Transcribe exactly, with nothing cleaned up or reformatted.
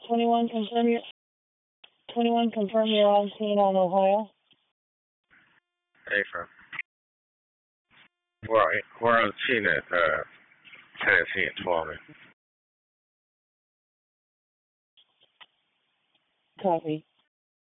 twenty-one, confirm your, twenty-one, confirm you're on scene on Ohio. Affirm. We're, we're on scene at uh, Tennessee at twelve. Copy.